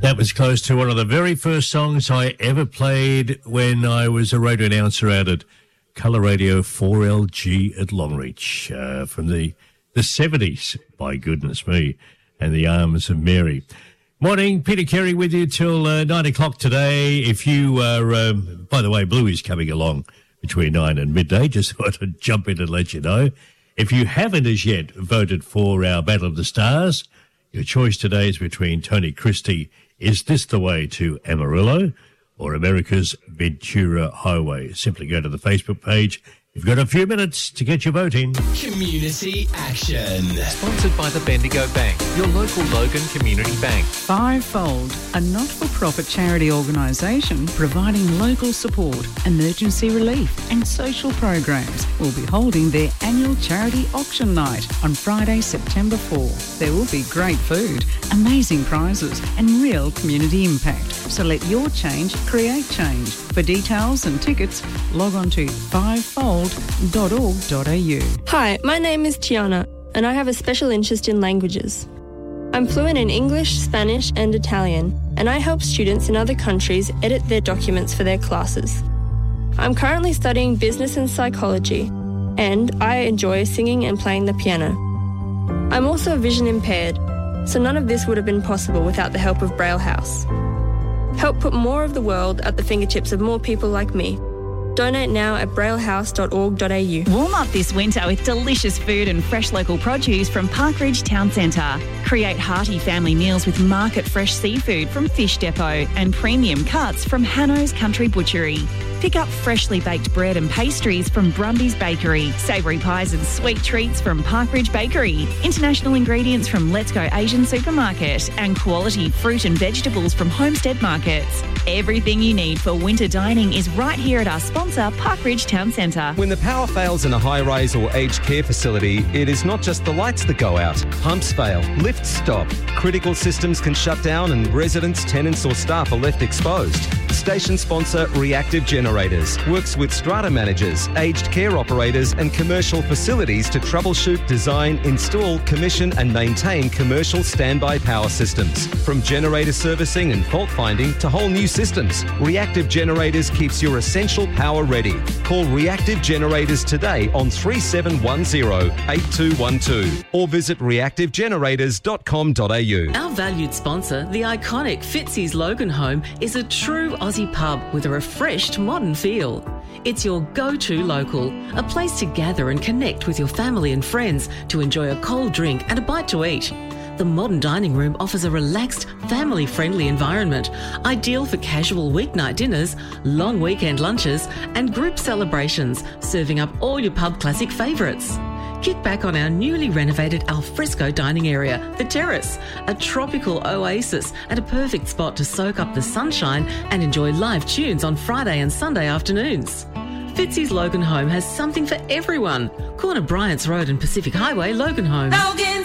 That was close to one of the very first songs I ever played when I was a radio announcer out at Colour Radio 4LG at Longreach from the 70s, by goodness me, and the Arms of Mary. Morning, Peter Carey with you till 9 o'clock today. If you are, by the way, Bluey's coming along between 9 and midday, just thought I'd jump in and let you know. If you haven't as yet voted for our Battle of the Stars, your choice today is between Tony Christie, Is This the Way to Amarillo, or America's Ventura Highway. Simply go to the Facebook page. You've got a few minutes to get your vote in. Community Action. Sponsored by the Bendigo Bank, your local Logan Community Bank. Fivefold, a not-for-profit charity organisation providing local support, emergency relief and social programs, will be holding their annual charity auction night on Friday, September 4. There will be great food, amazing prizes and real community impact. So let your change create change. For details and tickets, log on to fivefold.org.au. Hi, my name is Tiana, and I have a special interest in languages. I'm fluent in English, Spanish and Italian, and I help students in other countries edit their documents for their classes. I'm currently studying business and psychology, and I enjoy singing and playing the piano. I'm also vision impaired, so none of this would have been possible without the help of Braille House. Help put more of the world at the fingertips of more people like me. Donate now at braillehouse.org.au. Warm up this winter with delicious food and fresh local produce from Parkridge Town Centre. Create hearty family meals with market fresh seafood from Fish Depot and premium cuts from Hanno's Country Butchery. Pick up freshly baked bread and pastries from Brumby's Bakery, savoury pies and sweet treats from Parkridge Bakery, international ingredients from Let's Go Asian Supermarket, and quality fruit and vegetables from Homestead Markets. Everything you need for winter dining is right here at our sponsor, Parkridge Town Centre. When the power fails in a high-rise or aged care facility, it is not just the lights that go out. Pumps fail, lifts stop, critical systems can shut down and residents, tenants or staff are left exposed. Station sponsor Reactive Generators works with strata managers, aged care operators and commercial facilities to troubleshoot, design, install, commission and maintain commercial standby power systems. From generator servicing and fault finding to whole new systems, Reactive Generators keeps your essential power ready. Call Reactive Generators today on 3710 8212 or visit reactivegenerators.com.au. Our valued sponsor, the iconic Fitzy's Logan Home, is a true Aussie pub with a refreshed modern feel. It's your go-to local, a place to gather and connect with your family and friends to enjoy a cold drink and a bite to eat. The modern dining room offers a relaxed, family-friendly environment, ideal for casual weeknight dinners, long weekend lunches and group celebrations, serving up all your pub classic favourites. Kick back on our newly renovated alfresco dining area, The Terrace, a tropical oasis and a perfect spot to soak up the sunshine and enjoy live tunes on Friday and Sunday afternoons. Fitzy's Logan Home has something for everyone. Corner Bryant's Road and Pacific Highway, Logan Home. Logan